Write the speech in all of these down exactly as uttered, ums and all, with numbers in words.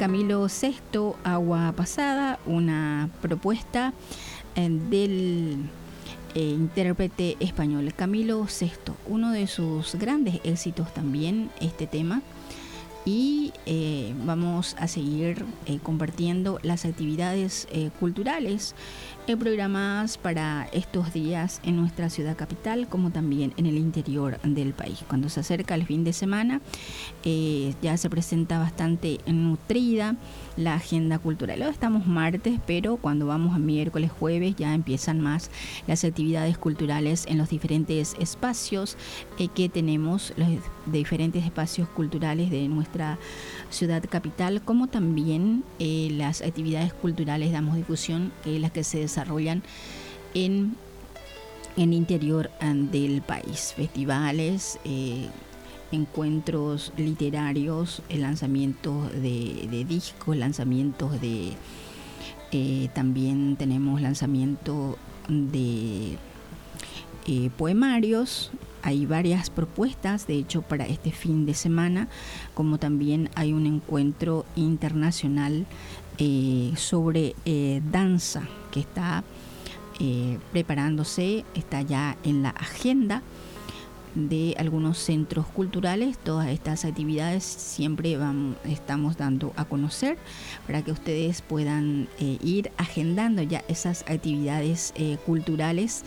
Camilo sexto, Agua Pasada, una propuesta eh, del eh, intérprete español Camilo sexto, uno de sus grandes éxitos también este tema. Y eh, vamos a seguir eh, compartiendo las actividades eh, culturales eh, programadas para estos días en nuestra ciudad capital, como también en el interior del país. Cuando se acerca el fin de semana, eh, ya se presenta bastante nutrida la agenda cultural. Hoy estamos martes, pero cuando vamos a miércoles, jueves, ya empiezan más las actividades culturales en los diferentes espacios eh, que tenemos, los diferentes espacios culturales de nuestra ciudad capital, como también eh, las actividades culturales, damos difusión, eh, las que se desarrollan en el interior del país, festivales, eh, encuentros literarios, el lanzamiento de, de discos, lanzamientos de eh, también tenemos lanzamiento de eh, poemarios. Hay varias propuestas, de hecho, para este fin de semana, como también hay un encuentro internacional eh, sobre eh, danza que está eh, preparándose, está ya en la agenda de algunos centros culturales. Todas estas actividades siempre vamos, estamos dando a conocer para que ustedes puedan eh, ir agendando ya esas actividades eh, culturales.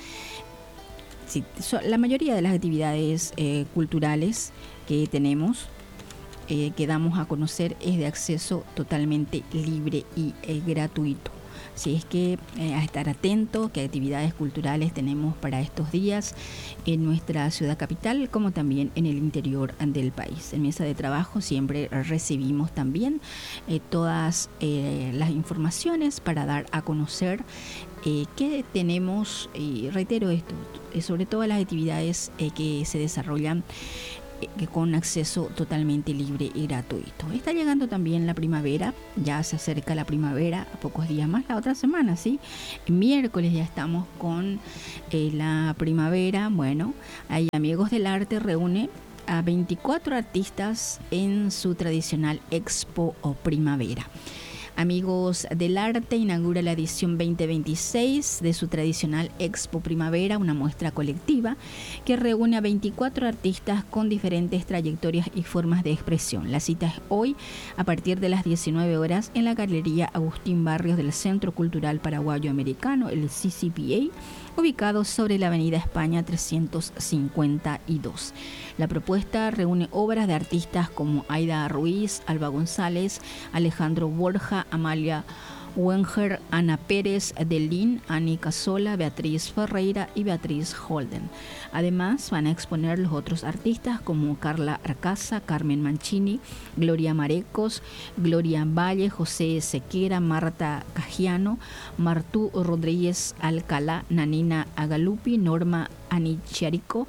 Sí, so, la mayoría de las actividades eh, culturales que tenemos, eh, que damos a conocer, es de acceso totalmente libre y eh, gratuito. Así es que eh, a estar atentos qué actividades culturales tenemos para estos días en nuestra ciudad capital, como también en el interior del país. En Mesa de Trabajo siempre recibimos también eh, todas eh, las informaciones para dar a conocer eh, qué tenemos, y reitero esto, eh, sobre todo las actividades eh, que se desarrollan que con acceso totalmente libre y gratuito. Está llegando también la primavera, ya se acerca la primavera, a pocos días más, la otra semana, ¿sí? El miércoles ya estamos con eh, la primavera. Bueno, ahí Amigos del Arte reúne a veinticuatro artistas en su tradicional Expo o Primavera. Amigos del Arte inaugura la edición veinte veintiséis de su tradicional Expo Primavera, una muestra colectiva que reúne a veinticuatro artistas con diferentes trayectorias y formas de expresión. La cita es hoy a partir de las diecinueve horas en la Galería Agustín Barrios del Centro Cultural Paraguayo Americano, el C C P A, ubicado sobre la Avenida España trescientos cincuenta y dos. La propuesta reúne obras de artistas como Aida Ruiz, Alba González, Alejandro Borja, Amalia Wenger, Ana Pérez, Delín, Ani Casola, Beatriz Ferreira y Beatriz Holden. Además, van a exponer los otros artistas como Carla Arcaza, Carmen Mancini, Gloria Marecos, Gloria Valle, José Sequera, Marta Cajiano, Martú Rodríguez Alcalá, Nanina Agalupi, Norma Anicharico,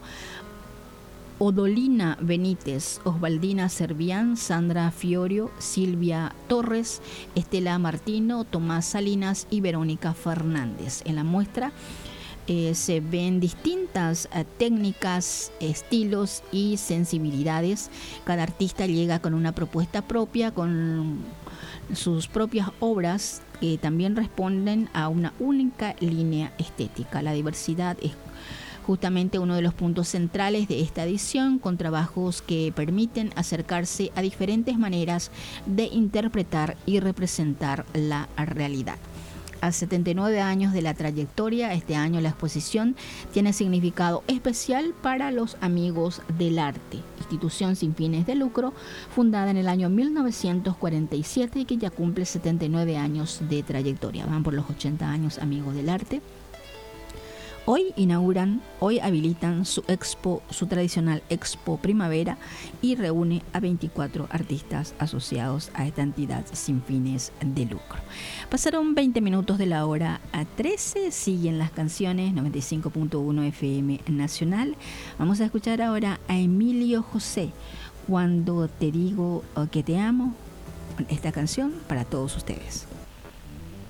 Odolina Benítez, Osvaldina Servián, Sandra Fiorio, Silvia Torres, Estela Martino, Tomás Salinas y Verónica Fernández. En la muestra eh, se ven distintas eh, técnicas, estilos y sensibilidades. Cada artista llega con una propuesta propia, con sus propias obras que también responden a una única línea estética. La diversidad es justamente uno de los puntos centrales de esta edición, con trabajos que permiten acercarse a diferentes maneras de interpretar y representar la realidad. A setenta y nueve años de la trayectoria, este año la exposición tiene significado especial para los Amigos del Arte, institución sin fines de lucro, fundada en el año mil novecientos cuarenta y siete y que ya cumple setenta y nueve años de trayectoria. Van por los ochenta años Amigos del Arte. Hoy inauguran, hoy habilitan su expo, su tradicional Expo Primavera, y reúne a veinticuatro artistas asociados a esta entidad sin fines de lucro. Pasaron veinte minutos de la hora a trece, siguen las canciones, noventa y cinco punto uno F M Nacional. Vamos a escuchar ahora a Emilio José, Cuando te digo que te amo, esta canción para todos ustedes.